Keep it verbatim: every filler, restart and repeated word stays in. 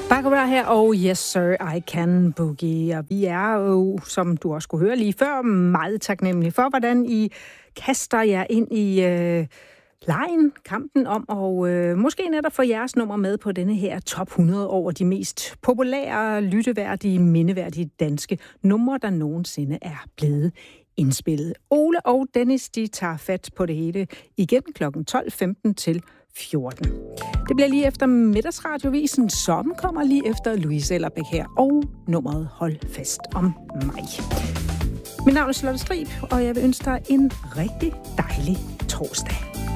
Barbara her, og yes sir, I can boogie. Og vi er jo, som du også kunne høre lige før, meget taknemmelige for, hvordan I kaster jer ind i øh, lejen, kampen om, og øh, måske netop få jeres nummer med på denne her top hundrede over de mest populære, lytteværdige, mindeværdige danske numre, der nogensinde er blevet indspillet. Ole og Dennis, de tager fat på det hele igen klokken tolv femten til fjorten. Det bliver lige efter middagsradiovisen, som kommer lige efter Louise Ellerbæk her, og nummeret Hold fast om mig. Mit navn er Charlotte Strib, og jeg vil ønske dig en rigtig dejlig torsdag.